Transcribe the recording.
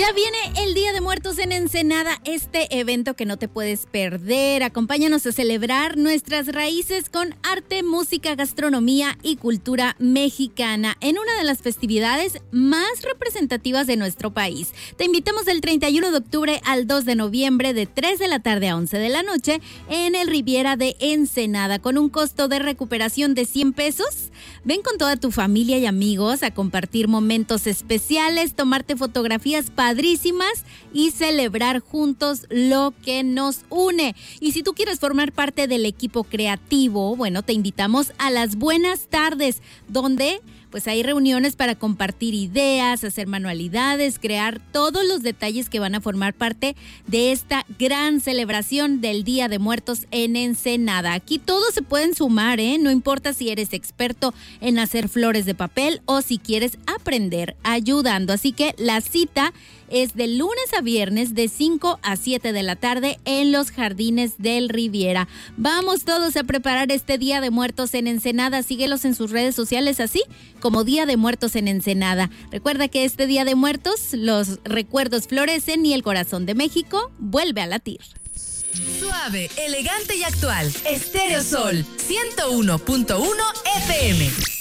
Ya viene el Día de Muertos en Ensenada, este evento que no te puedes perder. Acompáñanos a celebrar nuestras raíces con arte, música, gastronomía y cultura mexicana en una de las festividades más representativas de nuestro país. Te invitamos del 31 de octubre al 2 de noviembre de 3 de la tarde a 11 de la noche en el Riviera de Ensenada con un costo de recuperación de 100 pesos. Ven con toda tu familia y amigos a compartir momentos especiales, tomarte fotografías padrísimas y celebrar juntos lo que nos une. Y si tú quieres formar parte del equipo creativo, bueno, te invitamos a las buenas tardes, donde pues hay reuniones para compartir ideas, hacer manualidades, crear todos los detalles que van a formar parte de esta gran celebración del Día de Muertos en Ensenada. Aquí todos se pueden sumar, no importa si eres experto en hacer flores de papel o si quieres aprender ayudando. Así que la cita es de lunes a viernes de 5 a 7 de la tarde en los Jardines del Riviera. Vamos todos a preparar este Día de Muertos en Ensenada. Síguelos en sus redes sociales así como Día de Muertos en Ensenada. Recuerda que este Día de Muertos los recuerdos florecen y el corazón de México vuelve a latir. Suave, elegante y actual. Estéreo Sol 101.1 FM.